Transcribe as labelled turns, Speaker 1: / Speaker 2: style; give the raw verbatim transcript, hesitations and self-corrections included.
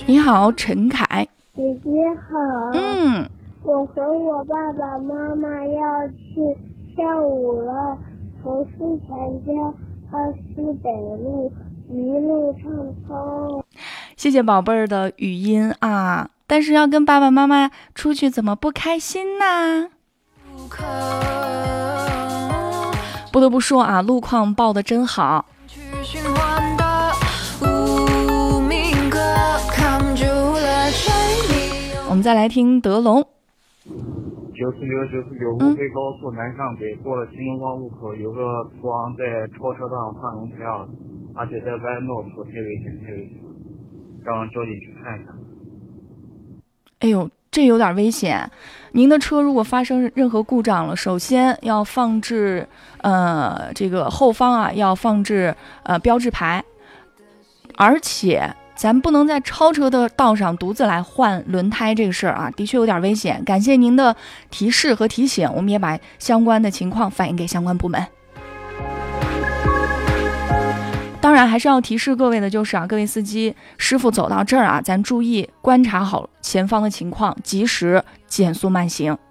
Speaker 1: 你好，陈凯。
Speaker 2: 姐姐好。
Speaker 1: 嗯，
Speaker 2: 我和我爸爸妈妈要去跳舞了，从思前街到西北路，一路畅通。
Speaker 1: 谢谢宝贝儿的语音啊！但是要跟爸爸妈妈出去，怎么不开心呢？不得不说啊，路况报得真好。我们再来听德龙。
Speaker 3: 九四六九四九无非高速南上北，过了新东方路口，有个途昂在超车道上换龙条，而且在弯道处，太危险，太危险，让交警去看一下。
Speaker 1: 哎呦，这有点危险！您的车如果发生任何故障了，首先要放置呃这个后方啊要放置呃标志牌，而且咱不能在超车的道上独自来换轮胎这个事儿啊，的确有点危险。感谢您的提示和提醒，我们也把相关的情况反映给相关部门。当然还是要提示各位的就是啊，各位司机师傅走到这儿啊，咱注意观察好前方的情况，及时减速慢行。